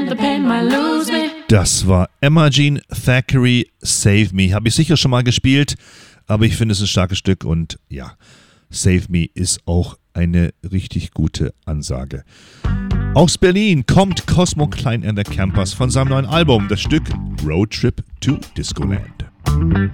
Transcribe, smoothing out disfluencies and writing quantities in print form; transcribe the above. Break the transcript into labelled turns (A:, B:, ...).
A: and the pain might lose me.
B: Das war Emma Jean Thackeray, Save Me. Habe ich sicher schon mal gespielt, aber ich finde es ein starkes Stück und ja, Save Me ist auch eine richtig gute Ansage. Aus Berlin kommt Cosmo Klein and the Campers von seinem neuen Album, das Stück Road Trip to Discoland.